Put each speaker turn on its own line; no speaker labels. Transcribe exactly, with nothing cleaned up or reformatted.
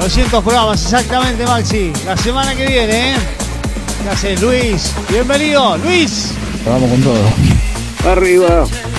novecientos programas, exactamente, Maxi. La semana que viene, ¿eh? ¿Qué haces, Luis? Bienvenido, Luis.
Vamos con todo.
Arriba.